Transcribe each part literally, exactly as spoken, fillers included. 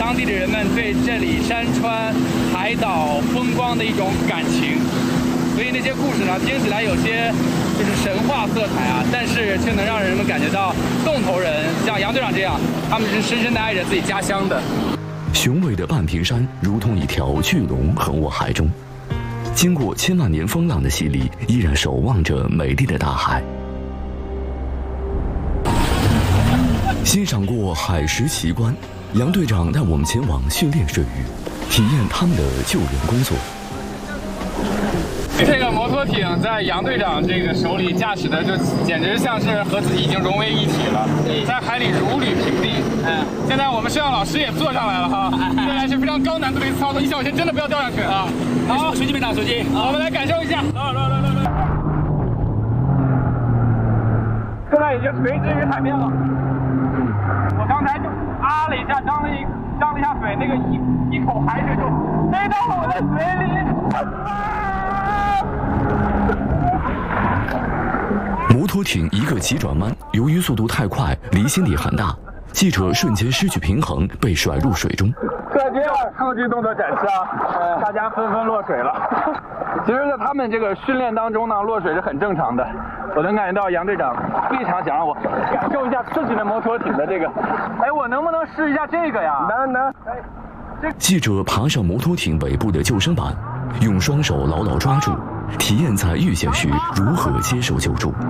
当地的人们对这里山川、海岛风光的一种感情。所以那些故事呢，听起来有些就是神话色彩啊，但是却能让人们感觉到洞头人像杨队长这样，他们是深深的爱着自己家乡的。 雄伟的半屏山如同一条巨龙横卧海中，经过千万年风浪的洗礼，依然守望着美丽的大海。欣赏过海蚀奇观，杨队长带我们前往训练水域，体验他们的救援工作。 这个摩托艇在杨队长这个手里驾驶的，就简直像是和自己已经融为一体了，在海里如履平地。嗯，现在我们摄像老师也坐上来了哈，这来是非常高难度的一次操作，你小心真的不要掉下去啊！好，手机没打手机，我们来感受一下。来来来来来，现在已经垂直于海面了。我刚才就啊了一下，张了一张了一下嘴，那个一一口海水就飞到了我的嘴里。 摩托艇一个急转弯，由于速度太快，离心力很大，记者瞬间失去平衡，被甩入水中。 这接着抗击动作展示啊，大家纷纷落水了。其实，在他们这个训练当中呢，落水是很正常的。我能感觉到杨队长非常想让我感受一下自己的摩托艇的这个。哎，我能不能试一下这个呀？能能。哎， 记者爬上摩托艇尾部的救生板，用双手牢牢抓住，体验在遇险时如何接受救助。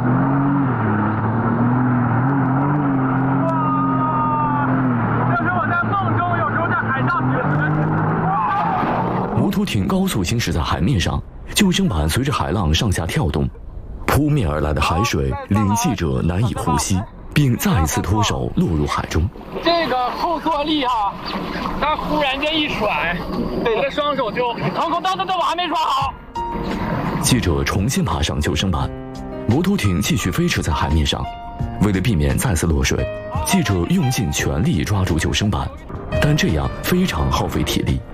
摩托艇高速行驶在海面上，救生板随着海浪上下跳动，扑面而来的海水令记者难以呼吸，并再一次脱手落入海中。 这个后坐力哈、啊，它忽然间一甩，我的双手就腾空，等等等，我还没抓好。 记者重新爬上救生板，摩托艇继续飞驰在海面上。为了避免再次落水，记者用尽全力抓住救生板，但这样非常耗费体力。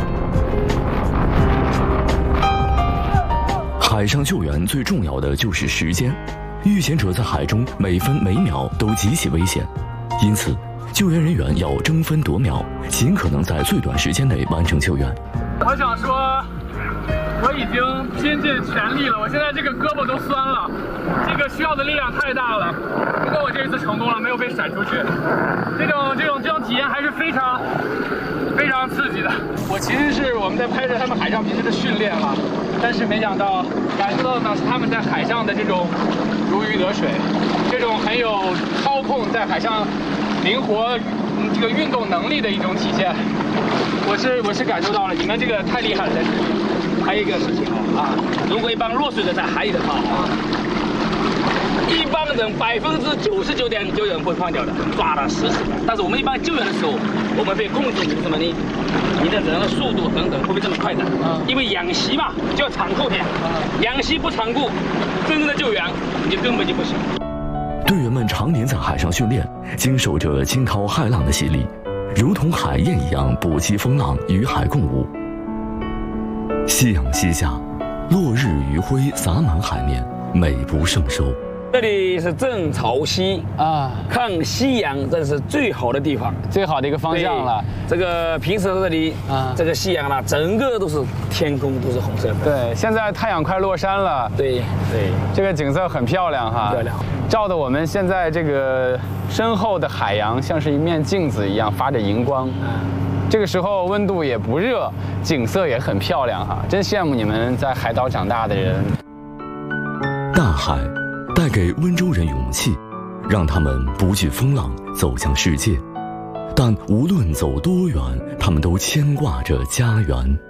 海上救援最重要的就是时间，遇险者在海中每分每秒都极其危险，因此救援人员要争分夺秒，尽可能在最短时间内完成救援。 我想说，我已经拼尽全力了，我现在这个胳膊都酸了，这个需要的力量太大了。不过我这一次成功了，没有被闪出去，这种这种这种体验还是非常非常刺激的。我其实是我们在拍摄他们海上平时的训练了，但是没想到感受到的呢是他们在海上的这种如鱼得水，这种很有操控在海上灵活这个运动能力的一种体现。我是我是感受到了，你们这个太厉害了，在这里。还有一个事情啊，如果一般落水的在海里的话啊，一般人百分之九十九点九人会放掉的，抓的死死的。但是我们一般救援的时候，我们会控制你什么呢？你的人的速度等等会不会这么快的？因为氧息嘛，就要敞后天，氧息不敞顾，真正的救援你就根本就不行。 队员们常年在海上训练，经受着惊涛骇浪的洗礼，如同海燕一样搏击风浪，与海共舞。夕阳西下，落日余晖洒满海面，美不胜收。 这里是正潮汐啊，看夕阳这是最好的地方， 最好的一个方向了。 这个平时这里啊，这个夕阳呢，整个都是天空都是红色的。 对，现在太阳快落山了。 对对， 这个景色很漂亮哈， 漂亮， 照的我们现在这个身后的海洋像是一面镜子一样发着荧光。这个时候温度也不热，景色也很漂亮哈，真羡慕你们在海岛长大的人。 大海带给温州人勇气，让他们不惧风浪走向世界，但无论走多远，他们都牵挂着家园。